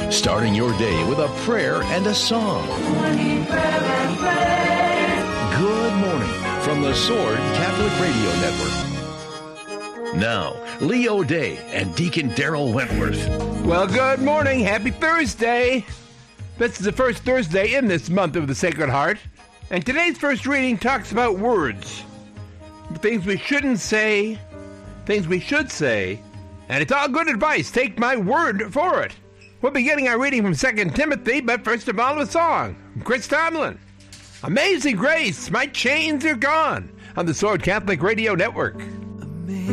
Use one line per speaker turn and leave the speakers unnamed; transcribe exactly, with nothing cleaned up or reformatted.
starting your day with a prayer and a song.
Morning prayer and praise.
Good morning from the Sword Catholic Radio Network. Now, Leo Day and Deacon Daryl Wentworth.
Well, good morning. Happy Thursday. This is the first Thursday in this month of the Sacred Heart. And today's first reading talks about words. Things we shouldn't say, things we should say, and it's all good advice. Take my word for it. We'll be getting our reading from Second Timothy, but first of all, a song from Chris Tomlin. Amazing Grace, my chains are gone, on the Sword Catholic Radio Network.